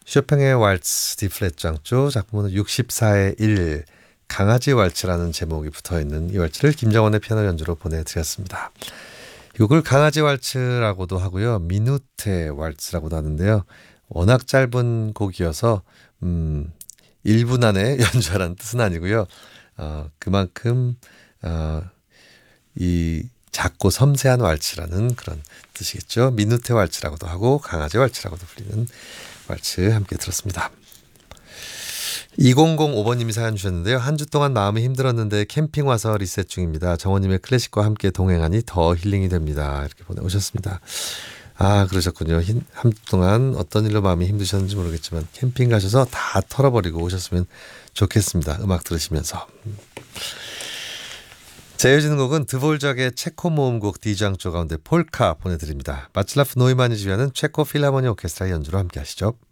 쇼팽의 왈츠 D플랫 장조 작품은 64의 1 강아지 왈츠라는 제목이 붙어있는 이 왈츠를 김정원의 피아노 연주로 보내드렸습니다. 이걸 강아지 왈츠라고도 하고요. 미누테 왈츠라고도 하는데요. 워낙 짧은 곡이어서 1분 안에 연주하라는 뜻은 아니고요. 그만큼 이 작고 섬세한 왈츠라는 그런 뜻이겠죠. 미누테 왈츠라고도 하고 강아지 왈츠라고도 불리는 왈츠 함께 들었습니다. 2005번님이 사연 주셨는데요. 한 주 동안 마음이 힘들었는데 캠핑 와서 리셋 중입니다. 정원님의 클래식과 함께 동행하니 더 힐링이 됩니다. 이렇게 보내오셨습니다. 그러셨군요. 한 주 동안 어떤 일로 마음이 힘드셨는지 모르겠지만 캠핑 가셔서 다 털어버리고 오셨으면 좋겠습니다. 음악 들으시면서. 자, 이어지는 곡은 드볼작의 체코 모음곡 D장조 가운데 폴카 보내드립니다. 마칠라프 노이만이 지휘하는 체코 필하모니 오케스트라 연주로 함께 하시죠.